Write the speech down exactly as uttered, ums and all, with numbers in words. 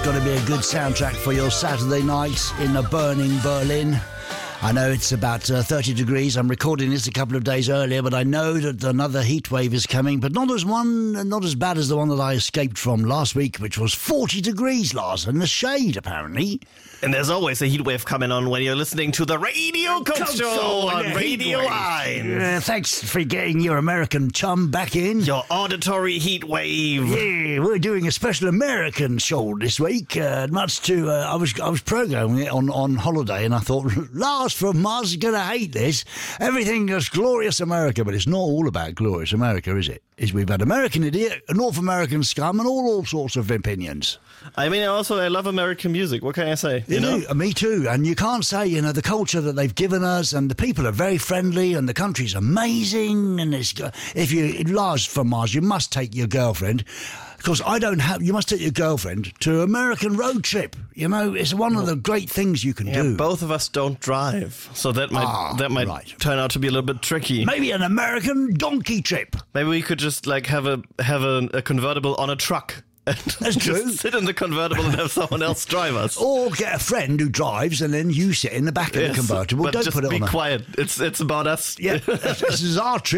It's got to be a good soundtrack for your Saturday night in a burning Berlin. I know it's about uh, thirty degrees. I'm recording this a couple of days earlier, but I know that another heat wave is coming, but not as one, not as bad as the one that I escaped from last week, which was forty degrees, Lars, in the shade, apparently. And there's always a heat wave coming on when you're listening to the Radio Coke Show on yeah, Radio Line. Uh, thanks for getting your American chum back in. Your auditory heat wave. Yeah, we're doing a special American show this week. Uh, much to uh, I was I was programming it on, on holiday, and I thought Lars from Mars is going to hate this. Everything is glorious America, but it's not all about glorious America, is it? Is we've had American Idiot, North American Scum, and all, all sorts of opinions. I mean, also, I love American music. What can I say? You, You know? do, uh, me too. And you can't say, you know, the culture that they've given us, and the people are very friendly, and the country's amazing. And it's, if you, Lars from Mars, you must take your girlfriend. Because I don't have, you must take your girlfriend to American road trip. You know, it's one of the great things you can Yeah, do. both of us don't drive, so that might Ah, that might right. turn out to be a little bit tricky. Maybe an American donkey trip. Maybe we could just like have a have a, a convertible on a truck. And That's just true. sit in the convertible and have someone else drive us. Or get a friend who drives, and then you sit in the back of Yes, the convertible. but Don't just put it be on a... quiet. It's it's about us. Yeah, this is our trip.